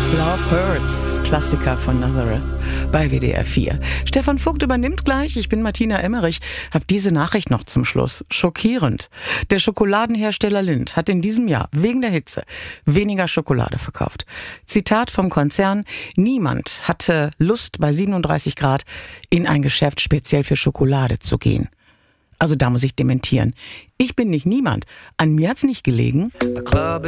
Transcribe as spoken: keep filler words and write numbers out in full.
Love Hurts, Klassiker von Nazareth bei W D R vier. Stefan Vogt übernimmt gleich. Ich bin Martina Emmerich. Hab diese Nachricht noch zum Schluss. Schockierend. Der Schokoladenhersteller Lindt hat in diesem Jahr wegen der Hitze weniger Schokolade verkauft. Zitat vom Konzern: Niemand hatte Lust, bei siebenunddreißig Grad in ein Geschäft speziell für Schokolade zu gehen. Also da muss ich dementieren. Ich bin nicht niemand. An mir hat's nicht gelegen. The club